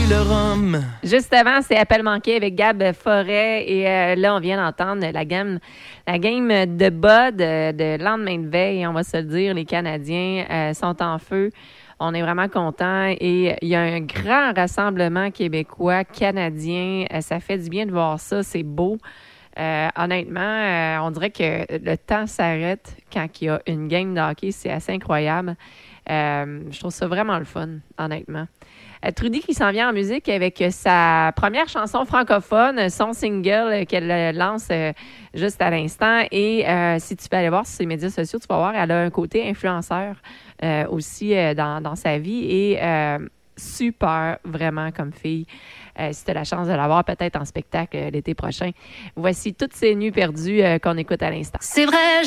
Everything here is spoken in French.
le rhum. Juste avant, c'est Appel manqué avec Gab Forêt. Et là, on vient d'entendre la game de Bud de lendemain de veille. On va se le dire, les Canadiens sont en feu. On est vraiment contents. Et il y a un grand rassemblement québécois, canadien. Ça fait du bien de voir ça. C'est beau. Honnêtement, on dirait que le temps s'arrête quand il y a une game de hockey. C'est assez incroyable. Je trouve ça vraiment le fun, honnêtement. Trudy qui s'en vient en musique avec sa première chanson francophone, son single qu'elle lance juste à l'instant. Et si tu peux aller voir sur ses médias sociaux, tu vas voir, elle a un côté influenceur aussi dans sa vie. Et super, vraiment, comme fille. Si tu as la chance de la voir peut-être en spectacle l'été prochain. Voici toutes ces nuits perdues qu'on écoute à l'instant. C'est vrai,